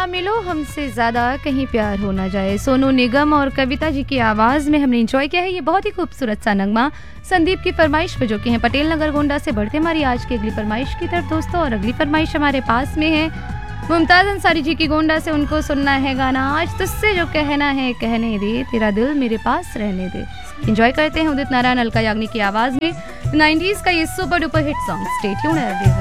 मिलो हमसे ज़्यादा कहीं प्यार हो ना जाए, सोनू निगम और कविता जी की आवाज़ में हमने एंजॉय किया है ये बहुत ही खूबसूरत सा नगमा संदीप की फरमाइश पे, जो कि है पटेल नगर गोंडा से। बढ़ते हमारी आज की अगली फरमाइश की तरफ दोस्तों, और अगली फरमाइश हमारे पास में है मुमताज़ अंसारी जी की गोंडा से। उनको सुनना है गाना आज तुझसे जो कहना है कहने दे, तेरा दिल मेरे पास रहने दे। एंजॉय करते हैं उदित नारायण अलका याग्निक की आवाज़ में 90s का ये super duper hit song. Stay tuned.